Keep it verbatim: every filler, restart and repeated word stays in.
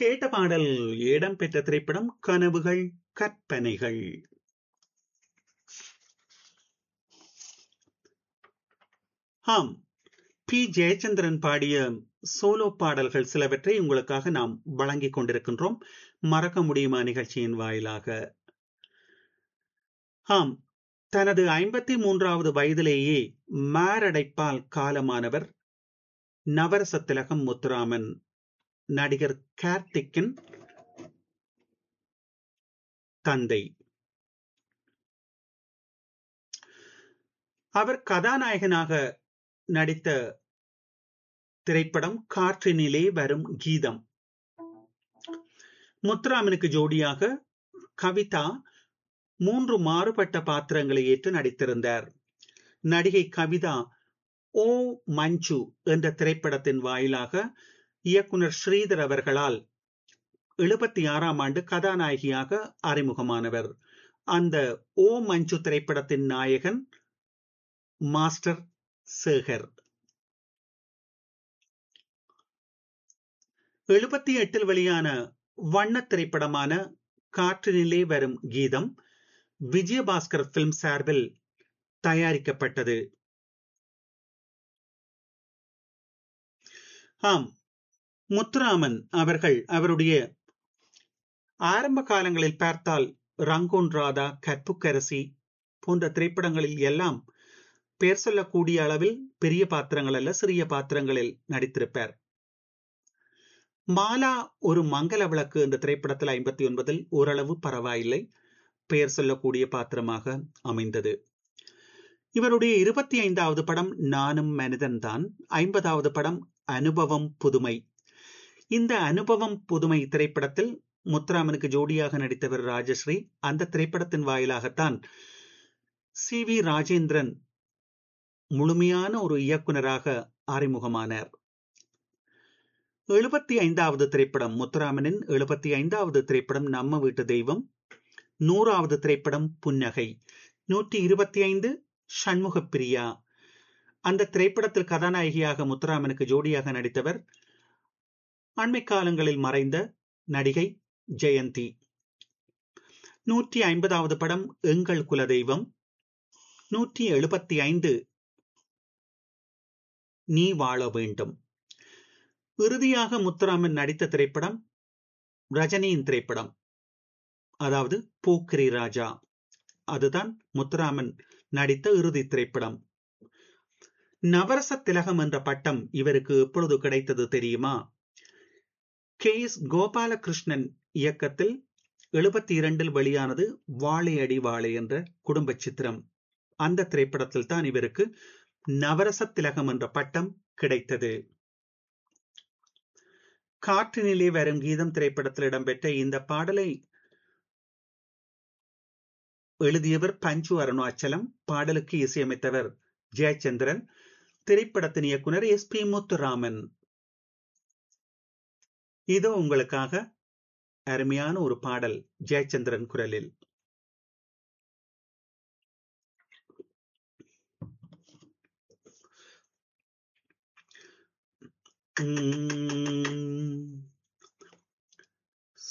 கேட்ட பாடல் இடம்பெற்ற திரைப்படம் கனவுகள் கற்பனைகள். ஆம், பி ஜெயச்சந்திரன் பாடிய சோலோ பாடல்கள் சிலவற்றை உங்களுக்காக நாம் வழங்கிக் கொண்டிருக்கின்றோம் மறக்க முடியுமா நிகழ்ச்சியின் வாயிலாக. ஆம், தனது ஐம்பத்தி மூன்றாவது வயதிலேயே மாரடைப்பால் காலமானவர் நவரச திலகம் முத்துராமன், நடிகர் கார்த்திக்கின் தந்தை. அவர் கதாநாயகனாக நடித்த திரைப்படம் காற்றினிலே வரும் கீதம். முத்துராமனுக்கு ஜோடியாக கவிதா மூன்று மாறுபட்ட பாத்திரங்களை ஏற்று நடித்திருந்தார். நடிகை கவிதா ஓ மஞ்சு என்ற திரைப்படத்தின் வாயிலாக இயக்குனர் ஸ்ரீதர் அவர்களால் எழுபத்தி ஆறாம் ஆண்டு கதாநாயகியாக அறிமுகமானவர். அந்த ஓ மஞ்சு திரைப்படத்தின் நாயகன் மாஸ்டர் சேகர். எழுபத்தி எட்டில் வெளியான வண்ண திரைப்படமான காற்றினிலே வரும் கீதம் விஜயபாஸ்கர் பிலிம் சார்பில் தயாரிக்கப்பட்டது. ஆம், முத்துராமன் அவர்கள் அவருடைய ஆரம்ப காலங்களில் பார்த்தால் ரங்கூன் ராதா, கற்புக்கரசி போன்ற திரைப்படங்களில் எல்லாம் பெயர் சொல்லக்கூடிய அளவில் பெரிய பாத்திரங்கள் அல்ல, சிறிய பாத்திரங்களில் நடித்திருப்பார். மாலா ஒரு மங்கள விளக்கு என்ற திரைப்படத்தில் ஐம்பத்தி ஒன்பதில் ஓரளவு பரவாயில்லை, பெயர் சொல்லக்கூடிய பாத்திரமாக அமைந்தது. இவருடைய இருபத்தி ஐந்தாவது படம் நானும் மனிதன்தான். ஐம்பதாவது படம் அனுபவம் புதுமை. இந்த அனுபவம் புதுமை திரைப்படத்தில் முத்துராமனுக்கு ஜோடியாக நடித்தவர் ராஜஸ்ரீ. அந்த திரைப்படத்தின் வாயிலாகத்தான் சி வி ராஜேந்திரன் முழுமையான ஒரு இயக்குனராக அறிமுகமானார். எழுபத்தி ஐந்தாவது திரைப்படம் முத்துராமனின் எழுபத்தி ஐந்தாவது திரைப்படம் நம்ம வீட்டு தெய்வம். நூறாவது திரைப்படம் புன்னகை. நூற்றி இருபத்தி ஐந்து சண்முக பிரியா. அந்த திரைப்படத்தில் கதாநாயகியாக முத்துராமனுக்கு ஜோடியாக நடித்தவர் அண்மை காலங்களில் மறைந்த நடிகை ஜெயந்தி. நூற்றி ஐம்பதாவது படம் எங்கள் குலதெய்வம். நூற்றி எழுபத்தி ஐந்து நீ வாழ வேண்டும். இறுதியாக முத்துராமன் நடித்த திரைப்படம் ரஜினியின் திரைப்படம், அதாவது போக்கிரி ராஜா. அதுதான் முத்துராமன் நடித்த இறுதி திரைப்படம். நவரச திலகம் என்ற பட்டம் இவருக்கு எப்பொழுது கிடைத்தது தெரியுமா? கே எஸ் கோபாலகிருஷ்ணன் இயக்கத்தில் எழுபத்தி இரண்டில் வெளியானது வாழையடி வாழை என்ற குடும்ப சித்திரம். அந்த திரைப்படத்தில் தான் இவருக்கு நவரச திலகம் என்ற பட்டம் கிடைத்தது. காற்றினிலே வரும் கீதம் திரைப்படத்தில் இடம்பெற்ற இந்த பாடலை எழுதியவர் பஞ்சு அருணாச்சலம், பாடலுக்கு இசையமைத்தவர் ஜெயச்சந்திரன், திரைப்படத்தின் இயக்குனர் எஸ் பி முத்துராமன். இதோ உங்களுக்காக அருமையான ஒரு பாடல் ஜெயச்சந்திரன் குரலில்.